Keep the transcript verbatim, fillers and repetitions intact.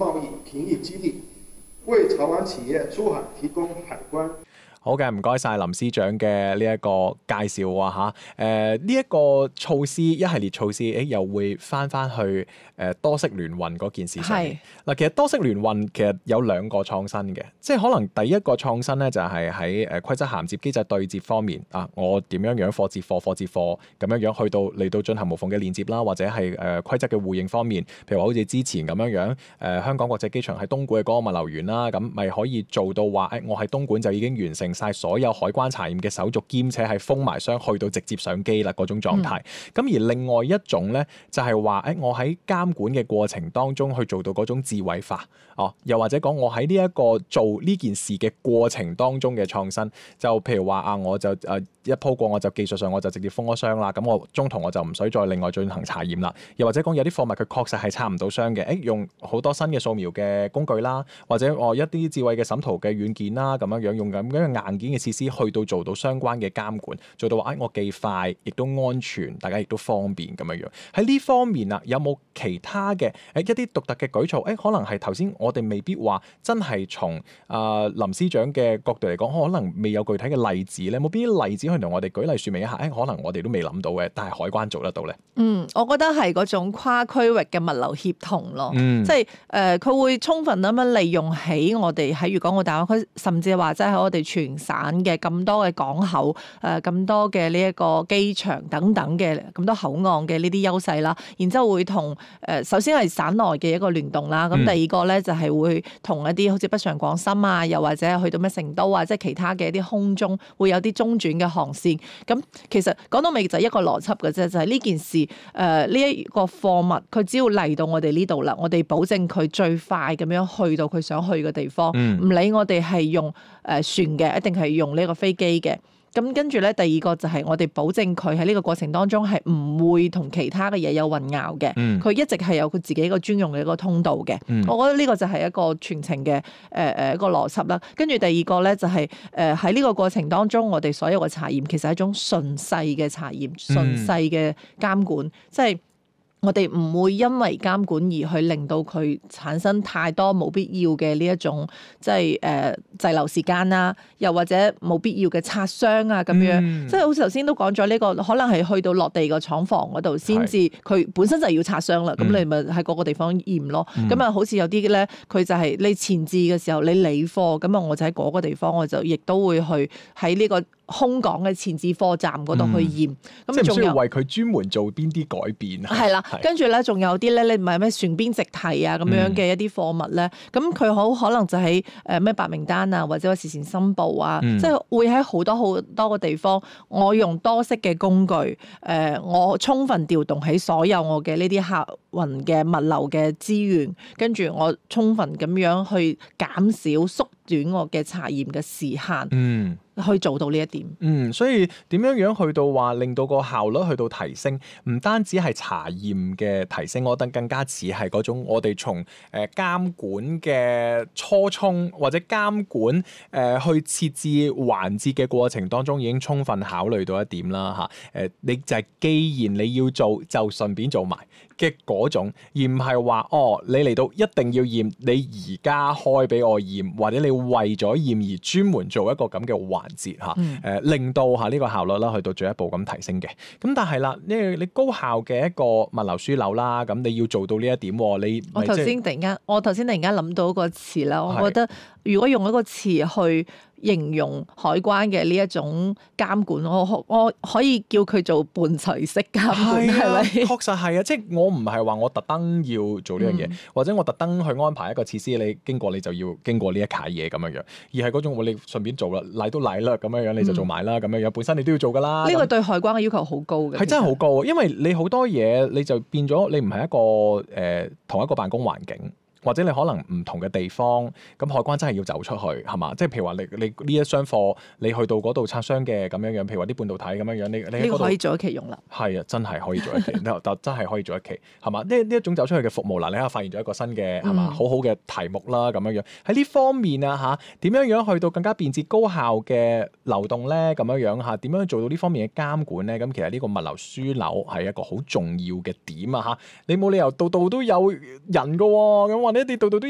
貿易平移基地，為潮灣企業出海提供海關。 好嘅，唔該晒林司長嘅呢一個介紹啊嚇。誒呢一個措施一系列措施，誒又會翻翻去誒、呃、多式聯運嗰件事上面。嗱，其實多式聯運其實有兩個創新嘅，即係可能第一個創新咧就係喺誒規則銜接機制對接方面啊，我點樣樣貨接貨貨接貨咁樣樣去到嚟到進行無縫嘅連接啦，或者係誒、呃、規則嘅互認方面，譬如話好似之前咁樣樣誒、呃、香港國際機場喺東莞嘅嗰個物流園啦，咁咪可以做到話誒、哎、我喺東莞就已經完成晒所有海關查驗嘅手續，兼且係封埋箱去到直接上機啦嗰種狀態。咁、嗯、而另外一種咧，就係話誒我喺監管嘅過程當中去做到嗰種智慧化，哦，又或者講我喺呢一個做呢件事嘅過程當中嘅創新，就譬如話啊，我就誒、呃、一鋪過我就技術上我就直接封咗箱啦，咁我中途我就唔使再另外進行查驗啦。又或者講有啲貨物佢確實係插唔到箱嘅，誒用好多新嘅掃描嘅工具啦，或者我、哦、一啲智慧嘅審圖嘅軟件啦，咁樣樣用咁樣硬件嘅設施去到做到相關嘅監管，做到話誒我既快亦都安全，大家亦都方便咁樣樣。喺呢方面啊，有冇其他嘅誒一啲獨特嘅舉措？誒可能係頭先我哋未必話真係從啊林司長嘅角度嚟講，可能未有具體嘅例子咧。冇邊啲例子可以同我哋舉例説明一下？誒可能我哋都未諗到嘅，但係海關做得到咧。 嗯，我覺得係嗰種跨區域嘅物流協同咯，嗯、即係誒佢會充分咁樣利用起我哋喺粵港澳大灣區，甚至話即係喺我哋全省嘅咁多嘅港口誒咁、呃、多嘅呢一個機場等等嘅咁多口岸嘅呢啲優勢啦，然之後會同誒、呃、首先係省內嘅一個聯動啦，咁、嗯、第二個咧就係會同一啲好似北上廣深啊，又或者去到咩成都啊，即係其他嘅一啲空中會有啲中轉嘅航線。咁其實講到尾就係一個邏輯嘅啫，就係、是、呢件事誒呢一個貨物佢只要嚟到我哋呢度啦，我哋保證佢最快咁樣去到佢想去嘅地方，唔、嗯、理我哋係用誒、呃、船嘅，一定係用呢個飛機嘅。咁跟住咧，第二個就係我哋保證佢喺呢個過程當中係唔會同其他嘅嘢有混淆嘅。佢、嗯、一直係有佢自己一個專用嘅一個通道嘅。嗯、我覺得呢個就係一個全程嘅誒誒一個邏輯啦。跟住第二個咧就係誒喺呢個過程當中，我哋所有嘅查驗其實係一種順勢嘅查驗、順勢嘅監管，嗯、即係。我哋唔會因為監管而去令到佢產生太多冇必要嘅呢一種即係誒滯留時間啦，又或者冇必要嘅擦傷啊咁樣，嗯、即係好似頭先都講咗呢個，可能係去到落地個廠房嗰度先至，佢本身就係要擦傷啦，咁、嗯、你咪喺嗰個地方驗咯。咁啊、嗯，好似有啲咧，佢就係你前置嘅時候你理貨，咁啊我就喺嗰個地方，我就亦都會去喺呢個空港嘅前置貨站嗰度去驗。咁、嗯、 即係唔需要為佢專門做邊啲改變啊？係啦。 跟住咧，仲有啲咧，你唔係咩船邊直提啊咁樣嘅一啲貨物咧，咁佢好可能就喺誒咩白名單啊，或者事前申報啊，嗯、即係會喺好多好多個地方，我用多式嘅工具，誒、呃，我充分調動起所有我嘅呢啲客運嘅物流嘅資源，跟住我充分咁樣去減少縮短我嘅查驗嘅時限。嗯。去做到呢一點， 嗯，所以點樣樣去到話令到個效率去到提升，唔單止係查驗嘅提升，我覺得更加似係嗰種我哋從誒監管嘅初衷或者監管誒、呃、去設置環節嘅過程當中已經充分考慮到一點啦嚇，誒、呃、你就係既然你要做就順便做埋嘅嗰種，而唔係話哦你嚟到一定要驗，你而家開俾我驗，或者你為咗驗而專門做一個咁嘅環節嚇，誒、嗯呃、令到嚇呢個效率啦去到進一步咁提升嘅。咁但係啦，呢你高效嘅一個物流樞紐啦，咁你要做到呢一點，你我頭先突然間，我頭先突然間諗到個詞啦，我覺得如果用一個詞去形容海關嘅呢一種監管，我我可以叫佢做伴隨式監管，係咪、啊？ 確實係啊，即係我唔係話我特登要做呢樣嘢，嗯、或者我特登去安排一個設施，你經過你就要經過呢一卡嘢咁樣樣，而係嗰種你順便做啦，嚟都嚟啦，咁樣樣你就做埋啦，咁樣樣本身你都要做噶啦。呢個對海關嘅要求好高嘅， 係真係好高，因為你好多嘢你就變咗你唔係一個誒、呃、同一個辦公環境。或者你可能唔同嘅地方，咁海關真係要走出去，係嘛？即係譬如話你你呢一箱貨，你去到嗰度拆箱嘅咁樣樣，譬如話啲半導體咁樣樣，你你呢個可以做一期用啦。 係啊，真係可以做一期，但真係可以做一期，係嘛？呢呢一種走出去嘅服務，嗱，你喺度發現咗一個新嘅係嘛，好好嘅題目啦，咁樣樣喺呢方面啊嚇，點樣樣去到更加便捷高效嘅流動咧？咁樣樣嚇，點樣做到呢方面嘅監管咧？咁其實呢個物流樞紐係一個好重要嘅點啊嚇，你冇理由度度都有人㗎喎，咁或者你度度都